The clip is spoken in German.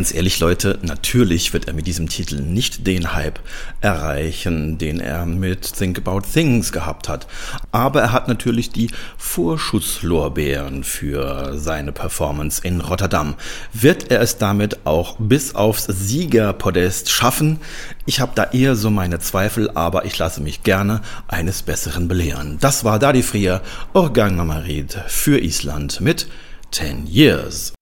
ganz ehrlich, Leute, natürlich wird er mit diesem Titel nicht den Hype erreichen, den er mit Think About Things gehabt hat. Aber er hat natürlich die Vorschusslorbeeren für seine Performance in Rotterdam. Wird er es damit auch bis aufs Siegerpodest schaffen? Ich habe da eher so meine Zweifel, aber ich lasse mich gerne eines Besseren belehren. Das war Dadi Frier, Organ Mamarit für Island mit 10 Years.